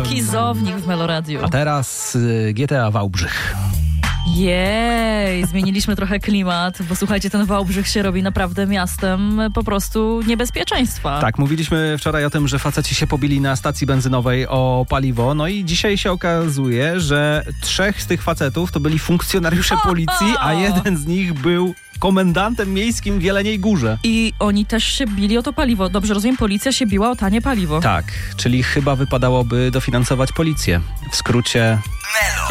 Kizownik w Meloradiu. A teraz GTA Wałbrzych. Jej, zmieniliśmy trochę klimat, bo słuchajcie, ten Wałbrzych się robi naprawdę miastem po prostu niebezpieczeństwa. Tak, mówiliśmy wczoraj o tym, że faceci się pobili na stacji benzynowej o paliwo, no i dzisiaj się okazuje, że 3 z tych facetów to byli funkcjonariusze policji, a jeden z nich był komendantem miejskim w Jeleniej Górze. I oni też się bili o to paliwo. Dobrze rozumiem, policja się biła o tanie paliwo. Tak, czyli chyba wypadałoby dofinansować policję. W skrócie...